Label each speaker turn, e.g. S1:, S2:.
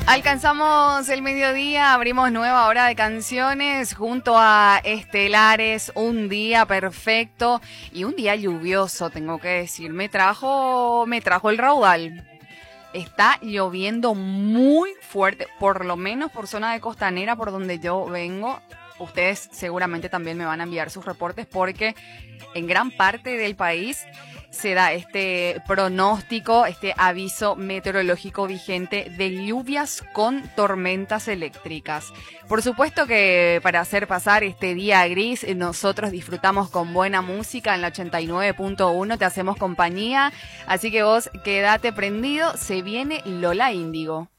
S1: Alcanzamos el mediodía, abrimos nueva hora de canciones junto a Estelares, un día perfecto y un día lluvioso, tengo que decir. Me trajo el raudal. Está lloviendo muy fuerte, por lo menos por zona de costanera por donde yo vengo. Ustedes seguramente también me van a enviar sus reportes porque en gran parte del país se da este pronóstico, este aviso meteorológico vigente de lluvias con tormentas eléctricas. Por supuesto que para hacer pasar este día gris, nosotros disfrutamos con buena música en la 89.1, te hacemos compañía, así que vos quédate prendido, se viene Lola Índigo.